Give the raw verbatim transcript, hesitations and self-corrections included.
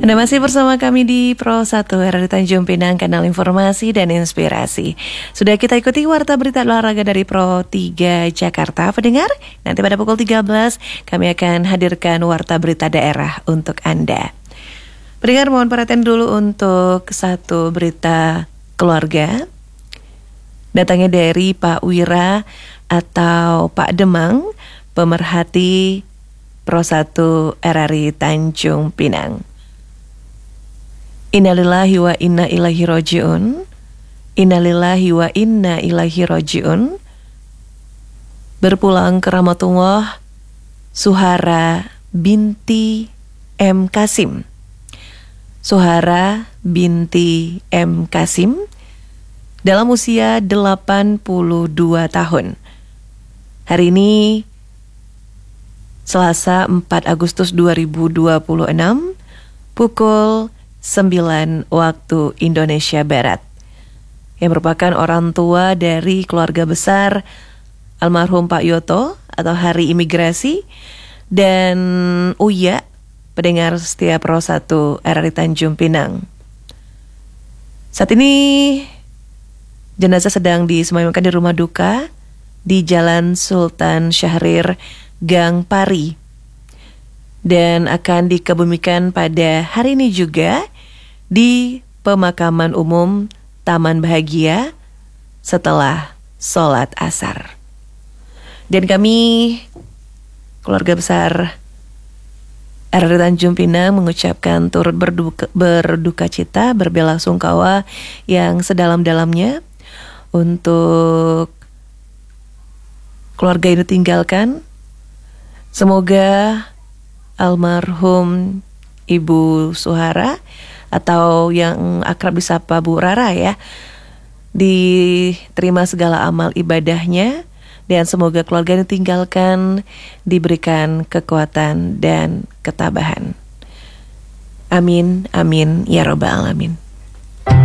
Anda masih bersama kami di Pro satu R R I Tanjung Pinang, kanal informasi dan inspirasi. Sudah kita ikuti warta berita olahraga dari Pro tiga Jakarta. Pendengar, nanti pada pukul tiga belas kami akan hadirkan warta berita daerah untuk Anda. Pendengar, mohon perhatian dulu untuk satu berita keluarga. Datangnya dari Pak Wira atau Pak Demang, pemerhati Pro satu R R I Tanjung Pinang. Innalillahi wa inna ilaihi raji'un. Innalillahi wa inna ilaihi raji'un. Berpulang ke rahmatullah, Suhara binti M. Kasim. Suhara binti M. Kasim dalam usia delapan puluh dua tahun. Hari ini Selasa empat Agustus dua ribu dua puluh enam pukul sembilan waktu Indonesia Barat, yang merupakan orang tua dari keluarga besar almarhum Pak Yoto atau Hari Imigrasi dan Uya, pendengar setia Pro satu R R I Tanjung Pinang. Saat ini jenazah sedang disemayamkan di rumah duka di Jalan Sultan Syahrir, Gang Pari, dan akan dikebumikan pada hari ini juga di pemakaman umum Taman Bahagia setelah sholat asar. Dan kami, keluarga besar R R I Tanjung Pinang, mengucapkan turut berduka, berduka cita, berbelasungkawa yang sedalam-dalamnya untuk keluarga yang ditinggalkan. Semoga almarhum Ibu Suhara atau yang akrab disapa Bu Rara ya, diterima segala amal ibadahnya, dan semoga keluarga yang ditinggalkan diberikan kekuatan dan ketabahan. Amin, amin, ya robbal alamin.